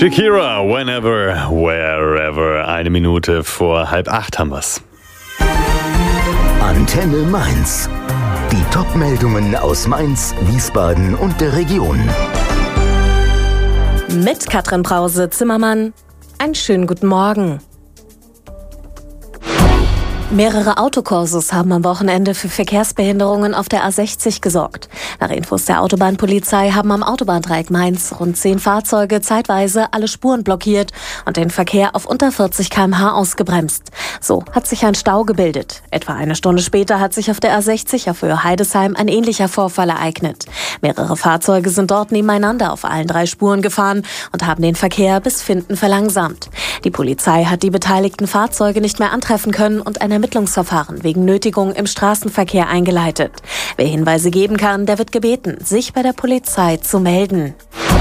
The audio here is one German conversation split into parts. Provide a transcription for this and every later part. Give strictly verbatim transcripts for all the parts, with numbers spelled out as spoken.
Shakira, whenever, wherever. Eine Minute vor halb acht haben wir's. Antenne Mainz. Die Top-Meldungen aus Mainz, Wiesbaden und der Region. Mit Katrin Brause-Zimmermann. Einen schönen guten Morgen. Mehrere Autokursus haben am Wochenende für Verkehrsbehinderungen auf der A sechzig gesorgt. Nach Infos der Autobahnpolizei haben am Autobahndreieck Mainz rund zehn Fahrzeuge zeitweise alle Spuren blockiert und den Verkehr auf unter vierzig Kilometer pro Stunde ausgebremst. So hat sich ein Stau gebildet. Etwa eine Stunde später hat sich auf der A sechzig auf Höhe Heidesheim ein ähnlicher Vorfall ereignet. Mehrere Fahrzeuge sind dort nebeneinander auf allen drei Spuren gefahren und haben den Verkehr bis Finden verlangsamt. Die Polizei hat die beteiligten Fahrzeuge nicht mehr antreffen können und ein Ermittlungsverfahren wegen Nötigung im Straßenverkehr eingeleitet. Wer Hinweise geben kann, der wird gebeten, sich bei der Polizei zu melden.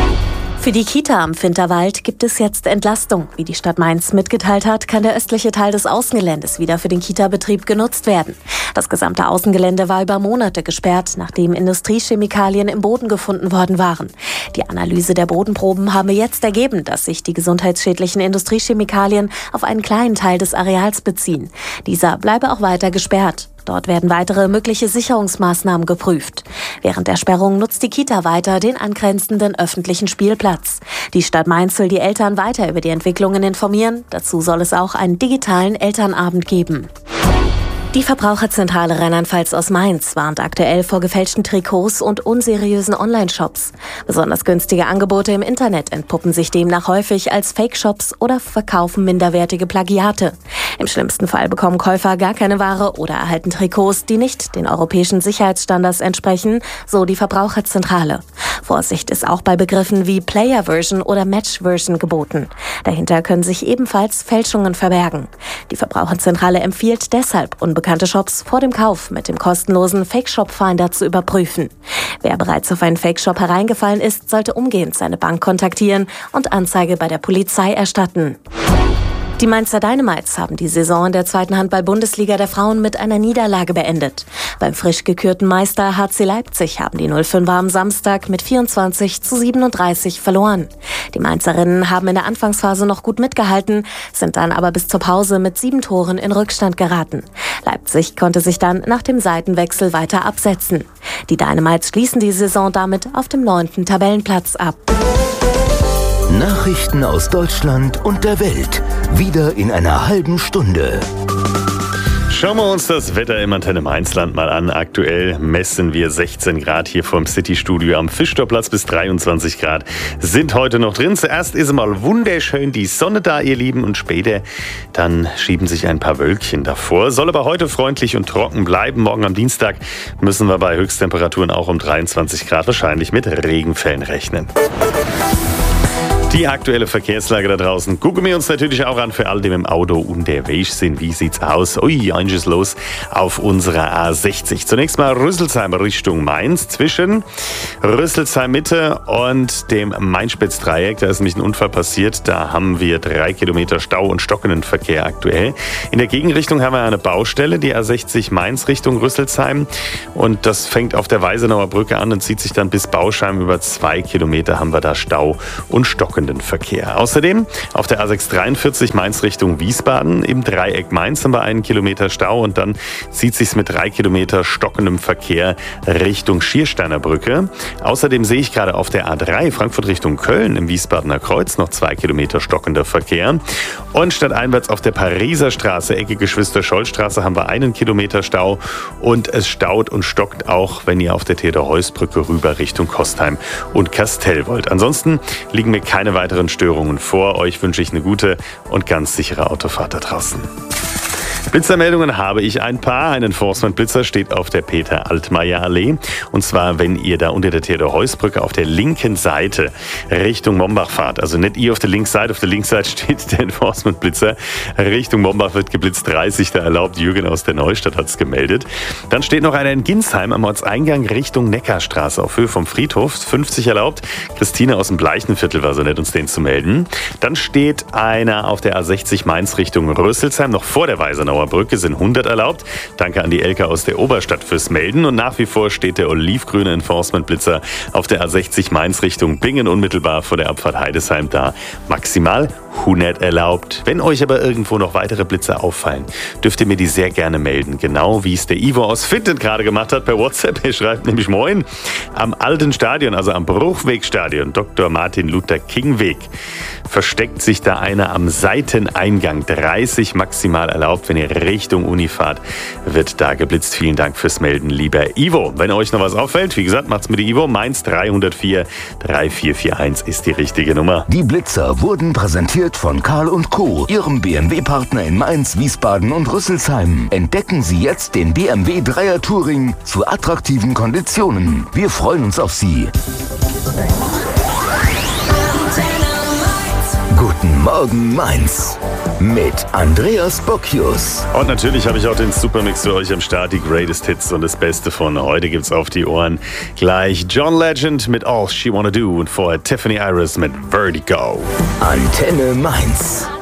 Für die Kita am Finterwald gibt es jetzt Entlastung. Wie die Stadt Mainz mitgeteilt hat, kann der östliche Teil des Außengeländes wieder für den Kita-Betrieb genutzt werden. Das gesamte Außengelände war über Monate gesperrt, nachdem Industriechemikalien im Boden gefunden worden waren. Die Analyse der Bodenproben habe jetzt ergeben, dass sich die gesundheitsschädlichen Industriechemikalien auf einen kleinen Teil des Areals beziehen. Dieser bleibe auch weiter gesperrt. Dort werden weitere mögliche Sicherungsmaßnahmen geprüft. Während der Sperrung nutzt die Kita weiter den angrenzenden öffentlichen Spielplatz. Die Stadt Mainz will die Eltern weiter über die Entwicklungen informieren. Dazu soll es auch einen digitalen Elternabend geben. Die Verbraucherzentrale Rheinland-Pfalz aus Mainz warnt aktuell vor gefälschten Trikots und unseriösen Online-Shops. Besonders günstige Angebote im Internet entpuppen sich demnach häufig als Fake-Shops oder verkaufen minderwertige Plagiate. Im schlimmsten Fall bekommen Käufer gar keine Ware oder erhalten Trikots, die nicht den europäischen Sicherheitsstandards entsprechen, so die Verbraucherzentrale. Vorsicht ist auch bei Begriffen wie Player-Version oder Match-Version geboten. Dahinter können sich ebenfalls Fälschungen verbergen. Die Verbraucherzentrale empfiehlt deshalb, unbekannte Shops vor dem Kauf mit dem kostenlosen Fake-Shop-Finder zu überprüfen. Wer bereits auf einen Fake-Shop hereingefallen ist, sollte umgehend seine Bank kontaktieren und Anzeige bei der Polizei erstatten. Die Mainzer Dynamites haben die Saison in der zweiten Handball-Bundesliga der Frauen mit einer Niederlage beendet. Beim frisch gekürten Meister H C Leipzig haben die null fünfer am Samstag mit vierundzwanzig zu siebenunddreißig verloren. Die Mainzerinnen haben in der Anfangsphase noch gut mitgehalten, sind dann aber bis zur Pause mit sieben Toren in Rückstand geraten. Leipzig konnte sich dann nach dem Seitenwechsel weiter absetzen. Die Dynamites schließen die Saison damit auf dem neunten Tabellenplatz ab. Nachrichten aus Deutschland und der Welt. Wieder in einer halben Stunde. Schauen wir uns das Wetter im Antenne Mainzland mal an. Aktuell messen wir sechzehn Grad hier vom City-Studio am Fischtorplatz, bis dreiundzwanzig Grad sind heute noch drin. Zuerst ist mal wunderschön die Sonne da, ihr Lieben, und später dann schieben sich ein paar Wölkchen davor. Soll aber heute freundlich und trocken bleiben. Morgen am Dienstag müssen wir bei Höchsttemperaturen auch um dreiundzwanzig Grad wahrscheinlich mit Regenfällen rechnen. Die aktuelle Verkehrslage da draußen gucken wir uns natürlich auch an für alle, die mit dem Auto unterwegs sind. Wie sieht's aus? Ui, einiges los auf unserer A sechzig. Zunächst mal Rüsselsheim Richtung Mainz. Zwischen Rüsselsheim Mitte und dem Main-Spitz-Dreieck. Da ist nämlich ein Unfall passiert. Da haben wir drei Kilometer Stau und stockenden Verkehr aktuell. In der Gegenrichtung haben wir eine Baustelle, die A sechzig Mainz Richtung Rüsselsheim. Und das fängt auf der Weisenauer Brücke an und zieht sich dann bis Bauschheim. Über zwei Kilometer haben wir da Stau und stockenden Verkehr. Außerdem auf der A sechshundertdreiundvierzig Mainz Richtung Wiesbaden im Dreieck Mainz haben wir einen Kilometer Stau und dann zieht sich mit drei Kilometer stockendem Verkehr Richtung Schiersteiner Brücke. Außerdem sehe ich gerade auf der A drei Frankfurt Richtung Köln im Wiesbadener Kreuz noch zwei Kilometer stockender Verkehr. Und stadteinwärts auf der Pariser Straße, Ecke Geschwister-Scholl-Straße, haben wir einen Kilometer Stau und es staut und stockt auch, wenn ihr auf der Theodor-Heuss-Brücke rüber Richtung Kostheim und Kastell wollt. Ansonsten liegen mir keine weiteren Störungen vor. Euch wünsche ich eine gute und ganz sichere Autofahrt da draußen. Blitzermeldungen habe ich ein paar. Ein Enforcement-Blitzer steht auf der Peter-Altmaier-Allee. Und zwar, wenn ihr da unter der Theodor-Heuss-Brücke auf der linken Seite Richtung Mombach fahrt. Also nicht ihr auf der linken Seite. Auf der linken Seite steht der Enforcement-Blitzer. Richtung Mombach wird geblitzt dreißig. Da erlaubt Jürgen aus der Neustadt, hat es gemeldet. Dann steht noch einer in Ginsheim am Ortseingang Richtung Neckarstraße auf Höhe vom Friedhof. fünfzig erlaubt. Christine aus dem Bleichenviertel war so nett, uns den zu melden. Dann steht einer auf der A sechzig Mainz Richtung Rüsselsheim, noch vor der Weisenauer Hanauer Brücke sind hundert erlaubt. Danke an die Elke aus der Oberstadt fürs Melden. Und nach wie vor steht der olivgrüne Enforcement-Blitzer auf der A sechzig Mainz Richtung Bingen unmittelbar vor der Abfahrt Heidesheim da. Maximal hundert erlaubt. Wenn euch aber irgendwo noch weitere Blitzer auffallen, dürft ihr mir die sehr gerne melden. Genau wie es der Ivo aus Fittet gerade gemacht hat per WhatsApp. Er schreibt nämlich: Moin, am alten Stadion, also am Bruchwegstadion, Doktor Martin Luther King Weg, versteckt sich da einer am Seiteneingang. dreißig maximal erlaubt, wenn ihr Richtung Uni fahrt, wird da geblitzt. Vielen Dank fürs Melden, lieber Ivo. Wenn euch noch was auffällt, wie gesagt, macht's mit der Ivo. Mainz dreihundertvier vierunddreißig eins ist die richtige Nummer. Die Blitzer wurden präsentiert von Karl und Co., Ihrem B M W-Partner in Mainz, Wiesbaden und Rüsselsheim. Entdecken Sie jetzt den B M W Dreier Touring zu attraktiven Konditionen. Wir freuen uns auf Sie. Guten Morgen Mainz mit Andreas Bocchius. Und natürlich habe ich auch den Supermix für euch am Start, die Greatest Hits und das Beste von heute gibt's auf die Ohren. Gleich John Legend mit All She Wanna Do und vorher Tiffany Iris mit Vertigo. Antenne Mainz.